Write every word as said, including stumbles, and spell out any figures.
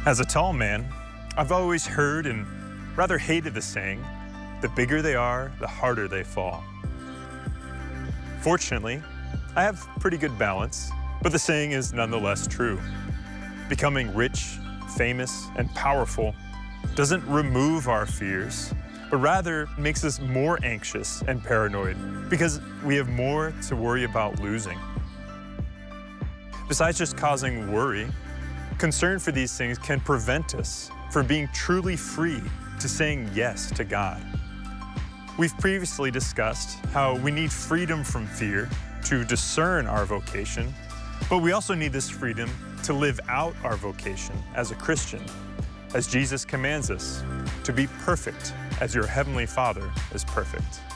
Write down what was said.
As a tall man, I've always heard and rather hated the saying, the bigger they are, the harder they fall. Fortunately, I have pretty good balance, but the saying is nonetheless true. Becoming rich, famous, and powerful doesn't remove our fears, but rather makes us more anxious and paranoid because we have more to worry about losing. Besides just causing worry, concern for these things can prevent us from being truly free to saying yes to God. We've previously discussed how we need freedom from fear to discern our vocation, but we also need this freedom to live out our vocation as a Christian, as Jesus commands us to be perfect as your Heavenly Father is perfect.